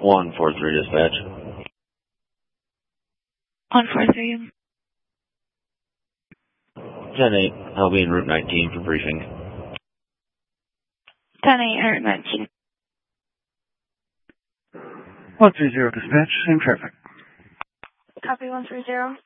143 dispatch. 143. 10-8, I'll be en route 19 for briefing. 10-8, Route 19. 130 dispatch, same traffic. Copy 130.